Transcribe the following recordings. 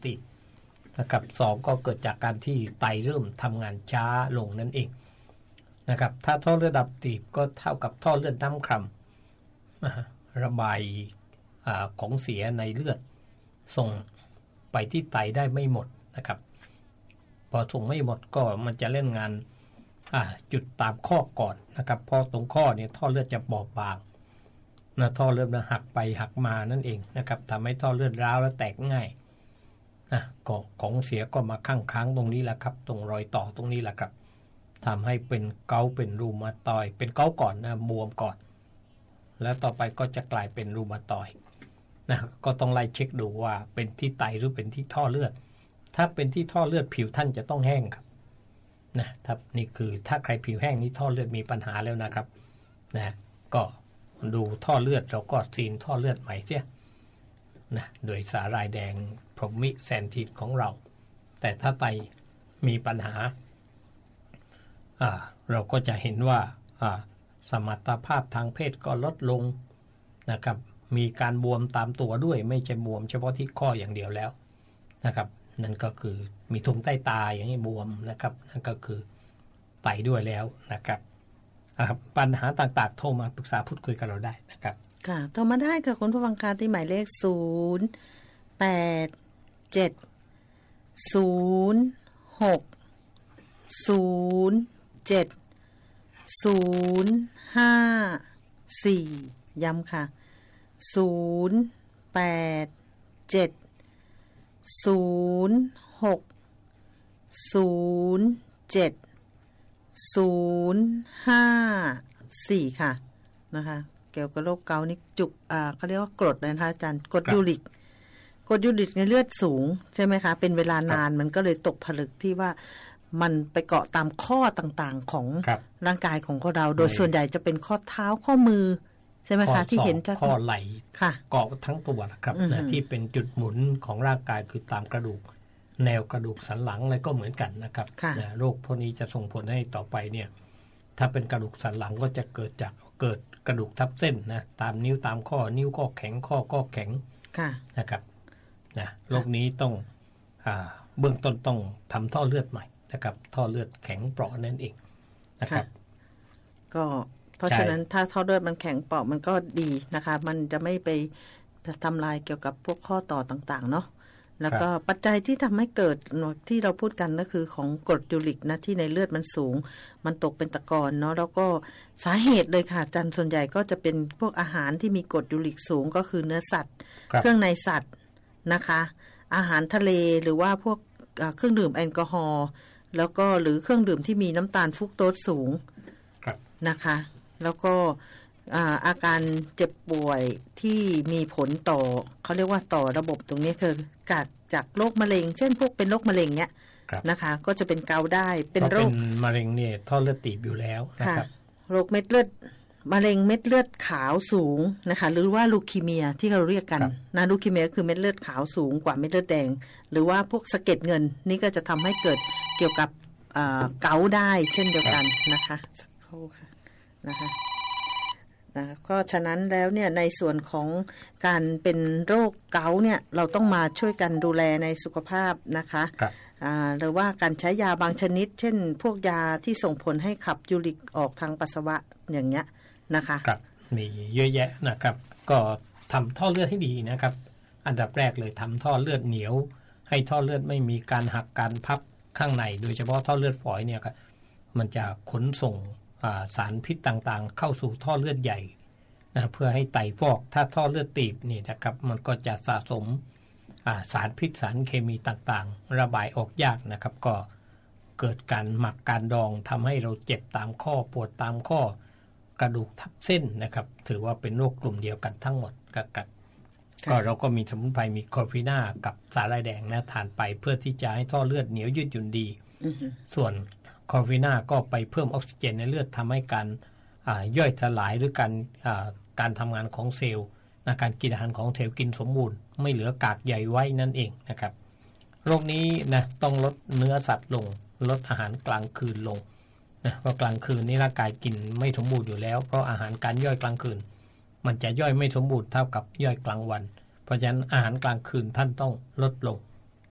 ตีบนะครับ2ก็เกิดจากการที่ไตเริ่มทำงานช้าลงนั่นเองนะครับถ้าท่อเลือดดับตีบก็เท่ากับท่อเลือดน้ำคร่ำระบายของเสียในเลือดส่งไปที่ไตได้ไม่หมดนะครับพอส่งไม่หมดก็มันจะเล่นงานจุดตามข้อก่อนนะครับพอตรงข้อเนี่ยท่อเลือดจะบอบบางนะท่อเลือดมันหักไปหักมานั่นเองนะครับทำให้ท่อเลือดร้าวและแตกง่ายของเสียก็มาค้างตรงนี้แหละครับตรงรอยต่อตรงนี้แหละครับทำให้เป็นเกาต์เป็นรูมาตอยด์เป็นเกาต์ก่อนนะบวมก่อนแล้วต่อไปก็จะกลายเป็นรูมาตอยด์นะก็ต้องไล่เช็คดูว่าเป็นที่ไตหรือเป็นที่ท่อเลือดถ้าเป็นที่ท่อเลือดผิวท่านจะต้องแห้งครับนะครับนี่คือถ้าใครผิวแห้งนี่ท่อเลือดมีปัญหาแล้วนะครับนะก็ดูท่อเลือดเราก็ซีนท่อเลือดใหม่เสียนะโดยสาหร่ายแดงพรหมิแซนทิดของเราแต่ถ้าไตมีปัญหาเราก็จะเห็นว่าสมรรถภาพทางเพศก็ลดลงนะครับมีการบวมตามตัวด้วยไม่ใช่บวมเฉพาะที่ข้ออย่างเดียวแล้วนะครับนั่นก็คือมีถุงใต้ตาอย่างนี้บวมนะครับนั่นก็คือไตด้วยแล้วนะครับปัญหาต่างๆโทรมาปรึกษาพูดคุยกับเราได้นะครับค่ะโทรมาได้ค่ะคุณผู้ฟังการที่หมายเลข087060705ย้ำค่ะ087060705ค่ะนะคะเกี่ยวกับโรคเกาต์นี่จุกเขาเรียกว่ากรดนะคะอาจารย์กรดยูริกในเลือดสูงใช่ไหมคะเป็นเวลานานมันก็เลยตกผลึกที่ว่ามันไปเกาะตามข้อต่างๆของร่างกายของเราโดยส่วนใหญ่จะเป็นข้อเท้าข้อมือใช่ไหมคะที่เห็นจากข้อไหล่เกาะทั้งตัวนะครับที่เป็นจุดหมุนของร่างกายคือตามกระดูกแนวกระดูกสันหลังอะไรก็เหมือนกันนะครับโรคพวกนี้จะส่งผลให้ต่อไปเนี่ยถ้าเป็นกระดูกสันหลังก็จะเกิดกระดูกทับเส้นนะตามนิ้วตามข้อนิ้วก็แข็งข้อก็แข็งนะครับนะโรคนี้ต้องเบื้องต้นต้องทำท่อเลือดใหม่นะครับท่อเลือดแข็งเปราะนั่นเองนะครับก็เพราะฉะนั้นถ้าท่อเลือดมันแข็งเปราะมันก็ดีนะคะมันจะไม่ไปทำลายเกี่ยวกับพวกข้อต่อต่างๆเนาะแล้วก็ปัจจัยที่ทำให้เกิดที่เราพูดกันก็คือของกรดยูริกนะที่ในเลือดมันสูงมันตกเป็นตะกอนเนาะแล้วก็สาเหตุเลยค่ะอาจารย์ส่วนใหญ่ก็จะเป็นพวกอาหารที่มีกรดยูริกสูงก็คือเนื้อสัตว์เครื่องในสัตว์นะคะอาหารทะเลหรือว่าพวกเครื่องดื่มแอลกอฮอล์แล้วก็หรือเครื่องดื่มที่มีน้ำตาลฟรุกโตสสูงนะคะแล้วก็อาการเจ็บป่วยที่มีผลต่อเขาเรียกว่าต่อระบบตรงนี้คือจากโรคมะเร็งเช่นพวกเป็นโรคมะเร็งเนี้ยนะคะก็จะเป็นเกาต์ได้เป็นโรคมะเร็งเนี่ยท่อเลือดตีบอยู่แล้วนะครับโรคเม็ดเลือดมะเร็งเม็ดเลือดขาวสูงนะคะหรือว่าลูคีเมียที่เราเรียกกันนะลูคีเมียคือเม็ดเลือดขาวสูงกว่าเม็ดเลือดแดงหรือว่าพวกสะเก็ดเงินนี่ก็จะทำให้เกิดเกี่ยวกับเกาต์ได้เช่นเดียวกันนะคะสักครู่ค่ะนะคะก็ฉะนั้นแล้วเนี่ยในส่วนของการเป็นโรคเกาต์เนี่ยเราต้องมาช่วยกันดูแลในสุขภาพนะคะหรือว่าการใช้ยาบางชนิดเช่นพวกยาที่ส่งผลให้ขับยูริกออกทางปัสสาวะอย่างเงี้ยนะคะครับมีเยอะแยะนะครับก็ทำท่อเลือดให้ดีนะครับอันดับแรกเลยทำท่อเลือดเหนียวให้ท่อเลือดไม่มีการหักการพับข้างในโดยเฉพาะท่อเลือดฝอยเนี่ยครับมันจะขนส่งสารพิษต่างๆเข้าสู่ท่อเลือดใหญ่นะเพื่อให้ไตฟอกถ้าท่อเลือดตีบนี่นะครับมันก็จะสะสมสารพิษสารเคมีต่างๆระบายออกยากนะครับก็เกิดการหมักการดองทำให้เราเจ็บตามข้อปวดตามข้อกระดูกทับเส้นนะครับถือว่าเป็นโรคกลุ่มเดียวกันทั้งหมดก็เราก็มีสมุนไพรมีคอร์ฟิน่ากับสาหร่ายแดงนะทานไปเพื่อที่จะให้ท่อเลือดเหนียวยืดหยุ่นดีส่วนคอร์ฟิน่าก็ไปเพิ่มออกซิเจนในเลือดทำให้การย่อยสลายหรือการทำงานของเซลล์การกินอาหารของเซลล์กินสมบูรณ์ไม่เหลือกากใยไว้นั่นเองนะครับโรคนี้นะต้องลดเนื้อสัตว์ลงลดอาหารกลางคืนลงนะเพราะกลางคืนนี่ร่างกายกินไม่สมบูรณ์อยู่แล้วเพราะอาหารการย่อยกลางคืนมันจะย่อยไม่สมบูรณ์เท่ากับย่อยกลางวันเพราะฉะนั้นอาหารกลางคืนท่านต้องลดลง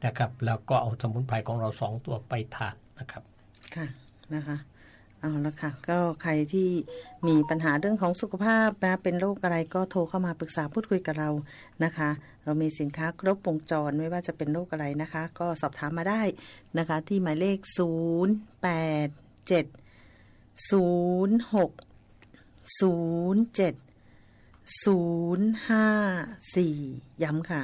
นะครับแล้วก็เอาสมุนไพรของเรา2ตัวไปทานนะครับค่ะนะคะเอาละค่ะก็ใครที่มีปัญหาเรื่องของสุขภาพนะเป็นโรคอะไรก็โทรเข้ามาปรึกษาพูดคุยกับเรานะคะเรามีสินค้าครบวงจรไม่ว่าจะเป็นโรคอะไรนะคะก็สอบถามมาได้นะคะที่หมายเลข0870607054ย้ำค่ะ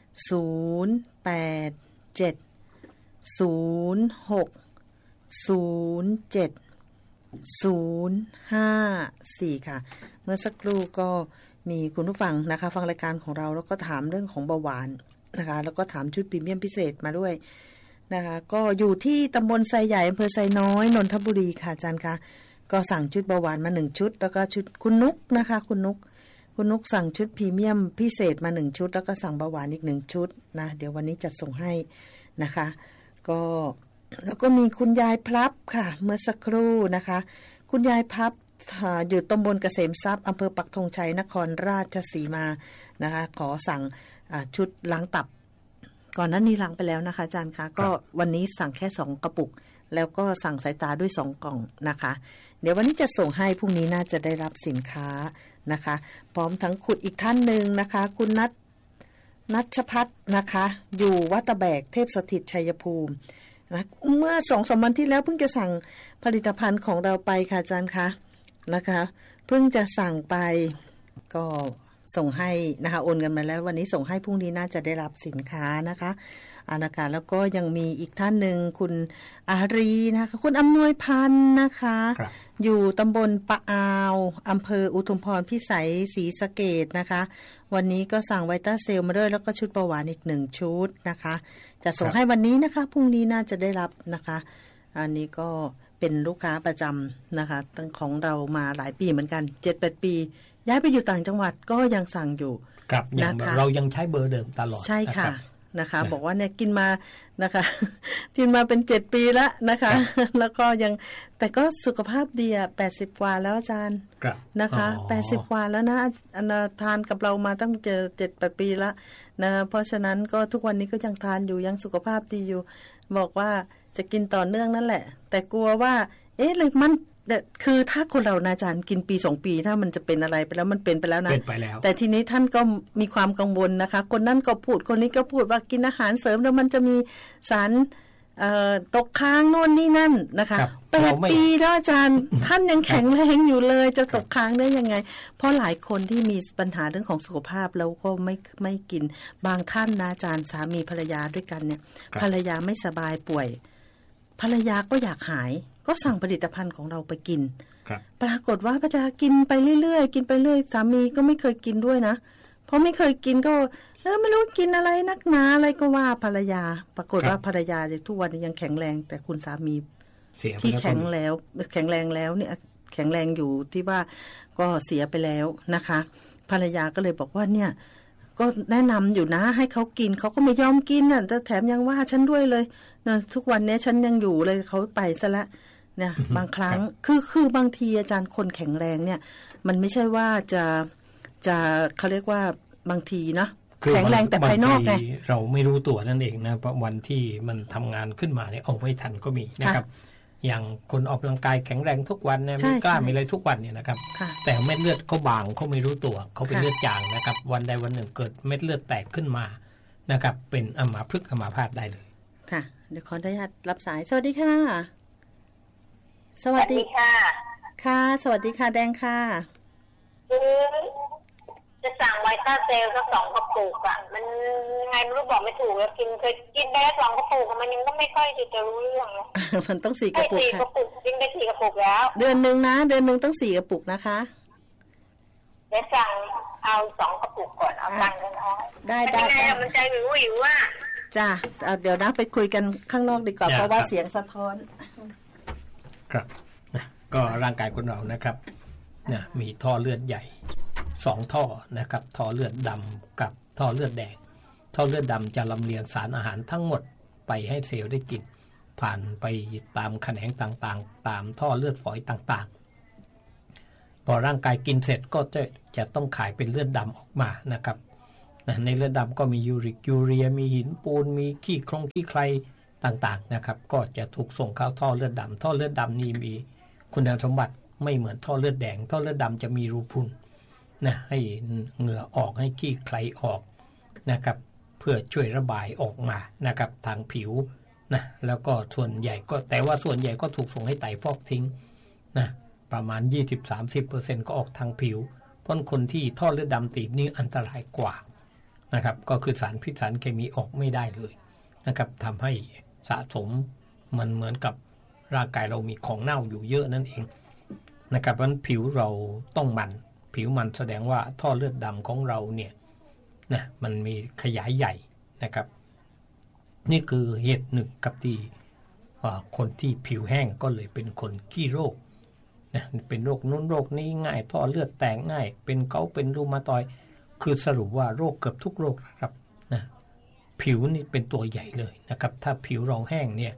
0870607054ค่ะเมื่อสักครู่ก็มีคุณผู้ฟังนะคะฟังรายการของเราแล้วก็ถามเรื่องของเบาหวานนะคะแล้วก็ถามชุดพรีเมียมพิเศษมาด้วยนะคะก็อยู่ที่ตำบลไซใหญ่อำเภอไซน้อยนนทบุรีค่ะอาจารย์คะก็สั่งชุดเบาหวานมา1ชุดแล้วก็ชุดคุณนุกนะคะคุณนุกสั่งชุดพรีเมียมพิเศษมา1ชุดแล้วก็สั่งเบาหวานอีก1ชุดนะเดี๋ยววันนี้จัดส่งให้นะคะก็แล้วก็มีคุณยายพลับค่ะเมื่อสักครู่นะคะคุณยายพลับอยู่ตำบลเกษมทรัพย์อำเภอปักธงชัยนครราชสีมานะคะขอสั่งชุดล้างตับก่อนหน้านี้ล้างไปแล้วนะคะอาจารย์คะก็วันนี้สั่งแค่2กระปุกแล้วก็สั่งสายตาด้วย2กล่องนะคะเดี๋ยววันนี้จะส่งให้พรุ่งนี้น่าจะได้รับสินค้านะคะพร้อมทั้งขุดอีกท่านหนึ่งนะคะคุณนัชพัฒน์นะคะอยู่วัดตะแบกเทพสถิตชัยภูมินะเมื่อ 2-3 วันที่แล้วเพิ่งจะสั่งผลิตภัณฑ์ของเราไปค่ะอาจารย์คะนะคะเพิ่งจะสั่งไปก็ส่งให้นะคะโอนกันมาแล้ววันนี้ส่งให้พรุ่งนี้น่าจะได้รับสินค้านะคะนะคะแล้วก็ยังมีอีกท่านหนึ่งคุณอารีนะคะคุณอำนวยพันธ์นะคะอยู่ตำบลปะอาวอำเภออุทุมพรพิสัยศรีสะเกษนะคะวันนี้ก็สั่งไวต้าเซลมาด้วยแล้วก็ชุดเบาหวานอีก1ชุดนะคะจะส่งให้วันนี้นะคะพรุ่งนี้น่าจะได้รับนะคะอันนี้ก็เป็นลูกค้าประจำนะคะตั้งของเรามาหลายปีเหมือนกัน 7-8 ปีย้ายไปอยู่ต่างจังหวัดก็ยังสั่งอยู่ครับนะคะเรายังใช้เบอร์เดิมตลอดใช่ค่ะนะคะบอกว่าเนี่ยกินมานะคะกินมาเป็น7 ปีแล้วนะคะแล้วก็ยังแต่ก็สุขภาพดีอ่ะ80 กว่าแล้วอาจารย์นะคะ80 กว่าแล้วนะทานกับเรามาตั้ง7-8 ปีแล้วนะเพราะฉะนั้นก็ทุกวันนี้ก็ยังทานอยู่ยังสุขภาพดีอยู่บอกว่าจะกินต่อเนื่องนั่นแหละแต่กลัวว่าเลยมันคือถ้าคนเราอาจารย์กินปี2 ปีถ้ามันจะเป็นอะไรไปแล้วมันเป็นไปแล้วนะแต่ทีนี้ท่านก็มีความกังวลนะคะคนนั้นก็พูดคนนี้ก็พูดว่ากินอาหารเสริมแล้วมันจะมีสารตกค้างโน่นนี่นั่นนะคะ8 ปีแล้วอาจารย์ท่านยังแข็งแรงอยู่เลยจะตกค้างได้ยังไงเพราะหลายคนที่มีปัญหาเรื่องของสุขภาพแล้วก็ไม่กินบางท่านนะอาจารย์สามีภรรยาด้วยกันเนี่ยภรรยาไม่สบายป่วยภรรยาก็อยากหายก็สั่งผลิตภัณฑ์ของเราไปกินปรากฏว่าภรรยากินไปเรื่อยๆกินไปเรื่อยสามีก็ไม่เคยกินด้วยนะเพราะไม่เคยกินก็ไม่รู้กินอะไรนักหนาอะไรก็ว่าภรรยาปรากฏว่าภรรยาทุกวันนี้ยังแข็งแรงแต่คุณสามีที่แข็งแรงแล้วเนี่ยแข็งแรงอยู่ที่ว่าก็เสียไปแล้วนะคะภรรยาก็เลยบอกว่าเนี่ยก็แนะนำอยู่นะให้เขากินเขาก็ไม่ยอมกินน่ะแต่แถมยังว่าฉันด้วยเลยนะทุกวันนี้ฉันยังอยู่เลยเขาไปซะละเนี่ยบางครั้งคือบางทีอาจารย์คนแข็งแรงเนี่ยมันไม่ใช่ว่าจะเขาเรียกว่าบางทีนะแข็งแรงแต่ภายนอกไงเราไม่รู้ตัวนั่นเองนะเพราะวันที่มันทำงานขึ้นมาเนี่ยเอาไม่ทันก็มีนะครับอย่างคนออกกำลังกายแข็งแรงทุกวันเนี่ยไม่กล้ามีอะไรทุกวันเนี่ยนะครับแต่เม็ดเลือดเขาบางเขาไม่รู้ตัวเขาเป็นเลือดจางนะครับวันใดวันหนึ่งเกิดเม็ดเลือดแตกขึ้นมานะครับเป็นอัมพฤกษ์อัมพาตได้เลยค่ะเดี๋ยวขออนุญาตรับสายสวัสดีค่ะสวัสดีค่ะค่ะสวัสดีค่ะแดงค่ะจะสั่งไวต้าเซลสัก2 กระปุกอ่ะมันไงไม่รู้บอกไม่ถูกแล้วเคยกินได้2 กระปุกมันยังก็ไม่ค่อยจะรู้เรื่องเลยมันต้อง4 กระปุกค่ะ4 กระปุกกินได้4 กระปุกแล้วเดือนนึงนะเดือนนึงต้อง4 กระปุกนะคะเดี๋ยวสั่งเอา2 กระปุกก่อนเอาตังค์กันเอาได้มันใจวิวว่าจ้าเดี๋ยวนะไปคุยกันข้างนอกดีกว่าเพราะว่าเสียงสะท้อนครับก็ร่างกายคนเรานะครับมีท่อเลือดใหญ่2 ท่อนะครับท่อเลือดดำกับท่อเลือดแดงท่อเลือดดำจะลำเลียงสารอาหารทั้งหมดไปให้เซลล์ได้กินผ่านไปตามแขนงต่างๆตามท่อเลือดฝอยต่างๆพอร่างกายกินเสร็จก็จะต้องขายเป็นเลือดดำออกมานะครับนะในเลือดดำก็มียูริกยูเรียมีหินปูนมีขี้ใครต่างๆนะครับก็จะถูกส่งเข้าท่อเลือดดำท่อเลือดดำนี่มีคุณสมบัติไม่เหมือนท่อเลือดแดงท่อเลือดดำจะมีรูพุนนะให้เหงื่อออกให้ขี้ใครออกนะครับเพื่อช่วยระบายออกมานะครับทางผิวนะแล้วก็ส่วนใหญ่ก็แต่ว่าส่วนใหญ่ก็ถูกส่งให้ไตฟอกทิ้งนะประมาณ 20-30% ก็ออกทางผิวเพราะคนที่ท่อเลือดดำตีบนี่อันตรายกว่านะครับก็คือสารพิษสารเคมีออกไม่ได้เลยนะครับทำให้สะสมมันเหมือนกับร่างกายเรามีของเน่าอยู่เยอะนั่นเองนะครับเพราะฉะนั้นผิวเราต้องมันผิวมันแสดงว่าท่อเลือดดำของเราเนี่ยนะมันมีขยายใหญ่นะครับนี่คือเหตุหนึ่งกับที่คนที่ผิวแห้งก็เลยเป็นคนขี้โรคนะเป็นโรคนู้นโรคนี้ง่ายท่อเลือดแตกง่ายเป็นเกาต์เป็นรูมาตอยด์คือสรุปว่าโรคเกือบทุกโรคนะครับนะผิวนี่เป็นตัวใหญ่เลยนะครับถ้าผิวเราแห้งเนี่ย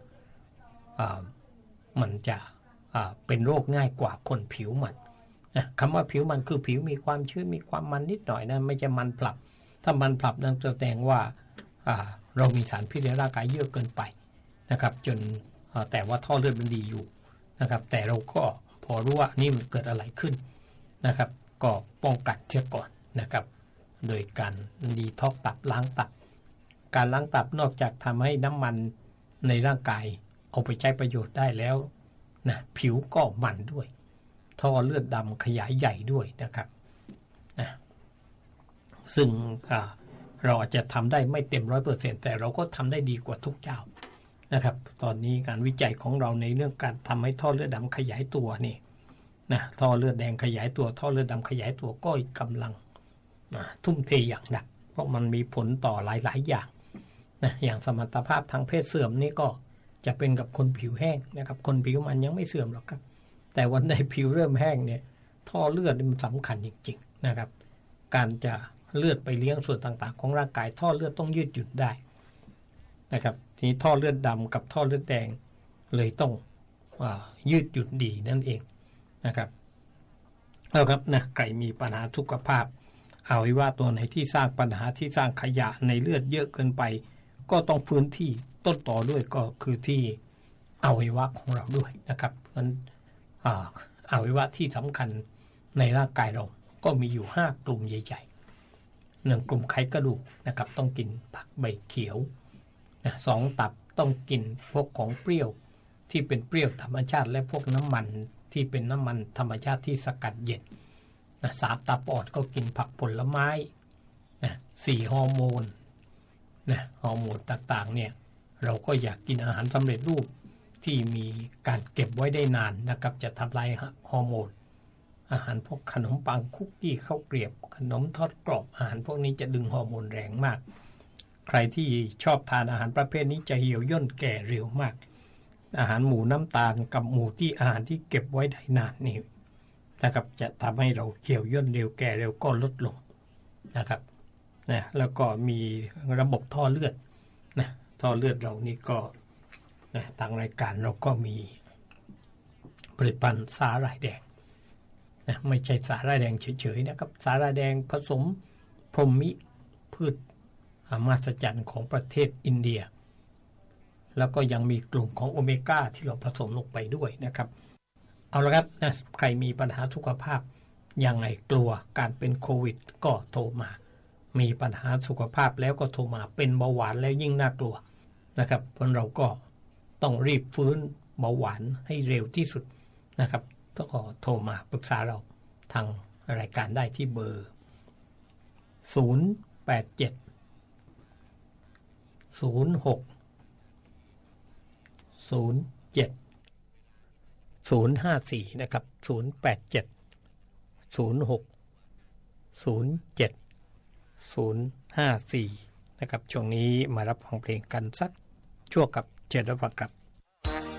มันจะเป็นโรคง่ายกว่าคนผิวมันนะคำว่าผิวมันคือผิวมีความชื้นมีความมันนิดหน่อยนะไม่ใช่มันผลับถ้ามันผลับนั่นแสดงว่าเรามีสารพิษในร่างกายเยอะเกินไปนะครับจนแต่ว่าท่อเลือดมันดีอยู่นะครับแต่เราก็พอรู้ว่านี่มันเกิดอะไรขึ้นนะครับก็ป้องกันเสียก่อนนะครับโดยการดีท็อกตับล้างตับการล้างตับนอกจากทำให้น้ำมันในร่างกายเอาไปใช้ประโยชน์ได้แล้วนะผิวก็มันด้วยท่อเลือดดำขยายใหญ่ด้วยนะครับนะซึ่งเราอาจจะทำได้ไม่เต็ม 100% แต่เราก็ทำได้ดีกว่าทุกเจ้านะครับตอนนี้การวิจัยของเราในเรื่องการทำให้ท่อเลือดดำขยายตัวนี่นะท่อเลือดแดงขยายตัวท่อเลือดดำขยายตัวก็กำลังทุ่มเทอย่างหนักเพราะมันมีผลต่อหลายๆอย่างนะอย่างสมรรถภาพทางเพศเสื่อมนี่ก็จะเป็นกับคนผิวแห้งนะครับคนผิวมันยังไม่เสื่อมหรอกครับแต่วันใดผิวเริ่มแห้งเนี่ยท่อเลือดมันสำคัญจริงๆนะครับการจะเลือดไปเลี้ยงส่วนต่างๆของร่างกายท่อเลือดต้องยืดหยุ่นได้นะครับทีนี้ท่อเลือดดำกับท่อเลือดแดงเลยต้องยืดหยุ่นดีนั่นเองนะครับเอาครับนะใครมีปัญหาสุขภาพเอาไว้ว่าตัวไหนที่สร้างปัญหาที่สร้างขยะในเลือดเยอะเกินไปก็ต้องฟื้นที่ต้นต่อด้วยก็คือที่อวัยวะของเราด้วยนะครับเพราะฉะนั้นอวัยวะที่สำคัญในร่างกายเราก็มีอยู่5กลุ่มใหญ่ๆ1กลุ่มไขกระดูกนะครับต้องกินผักใบเขียวนะ2ตับต้องกินพวกของเปรี้ยวที่เป็นเปรี้ยวธรรมชาติและพวกน้ำมันที่เป็นน้ำมันธรรมชาติที่สกัดเย็นนะ3ตับอ่อนก็กินผักผลไม้นะ4ฮอร์โมนนะฮอร์โมนต่างๆเนี่ยเราก็อยากกินอาหารสำเร็จรูปที่มีการเก็บไว้ได้นานนะครับจะทำลายฮอร์โมนอาหารพวกขนมปังคุกกี้ข้าวเกรียบขนมทอดกรอบอาหารพวกนี้จะดึงฮอร์โมนแรงมากใครที่ชอบทานอาหารประเภทนี้จะเหี่ยวย่นแก่เร็วมากอาหารหมูน้ำตาลกับหมูที่อาหารที่เก็บไว้ได้นานนี่นะครับจะทำให้เราเหี่ยวย่นเร็วแก่เร็วก็ลดลงนะครับนะแล้วก็มีระบบท่อเลือดนะท่อเลือดเรานี่ก็นะทางรายการเราก็มีผลิตภัณฑ์สาหร่ายแดงนะไม่ใช่สาหร่ายแดงเฉยๆนะครับสาหร่ายแดงผสมพรหมิพืชมหัศจรรย์ของประเทศอินเดียแล้วก็ยังมีกลุ่มของโอเมก้าที่เราผสมลงไปด้วยนะครับเอาละครับนะใครมีปัญหาสุขภาพยังไงกลัวการเป็นโควิดก็โทรมามีปัญหาสุขภาพแล้วก็โทรมาเป็นเบาหวานแล้วยิ่งน่ากลัวนะครับเพราะเราก็ต้องรีบฟื้นเบาหวานให้เร็วที่สุดนะครับต้องขอโทรมาปรึกษาเราทางรายการได้ที่เบอร์087 06 07 054นะครับ087 06 07 054นะครับช่วงนี้มารับฟังเพลงกันสักชั่วกับเจริญวังครับ